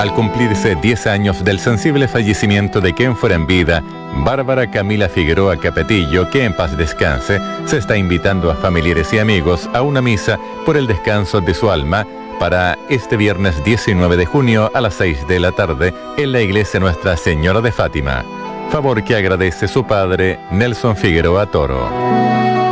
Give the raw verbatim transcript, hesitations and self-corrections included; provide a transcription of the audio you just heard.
Al cumplirse diez años del sensible fallecimiento de quien fuera en vida, Bárbara Camila Figueroa Capetillo, que en paz descanse, se está invitando a familiares y amigos a una misa por el descanso de su alma para este viernes diecinueve de junio a las seis de la tarde en la iglesia Nuestra Señora de Fátima. Favor que agradece su padre, Nelson Figueroa Toro.